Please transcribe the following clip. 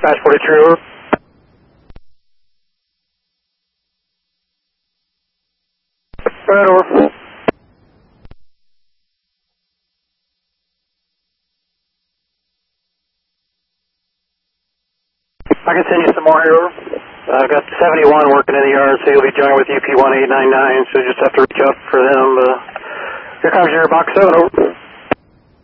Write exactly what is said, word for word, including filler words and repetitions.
Patch forty-three, over. Right, over. I can send you some more here, over. I've got seventy-one working in the yard, so you'll be joining with U P one eight nine nine, so you just have to reach out for them. Uh, here comes your box seven, over.